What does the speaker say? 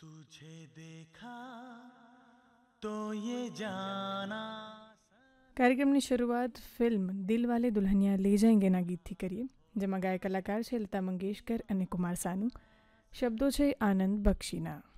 तुझे देखा तो ये जाना। કાર્યક્રમની શરૂઆત ફિલ્મ દિલવાલે દુલ્હનિયા લે જાયેંગેના ગીતથી કરીએ, જેમાં ગાયક કલાકાર છે લતા મંગેશકર અને કુમાર સાનુ. શબ્દો છે આનંદ બક્ષીના.